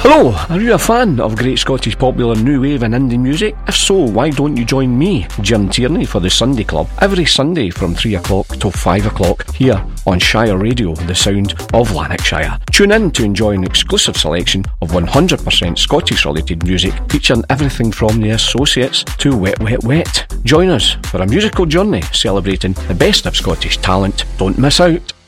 Hello, are you a fan of great Scottish popular new wave and indie music? If so, why don't you join me, Jim Tierney, for the Sunday Club every Sunday from 3 o'clock till 5 o'clock here on Shire Radio, the sound of Lanarkshire. Tune in to enjoy an exclusive selection of 100% Scottish related music featuring everything from The Associates to Wet Wet Wet. Join us for a musical journey celebrating the best of Scottish talent. Don't miss out.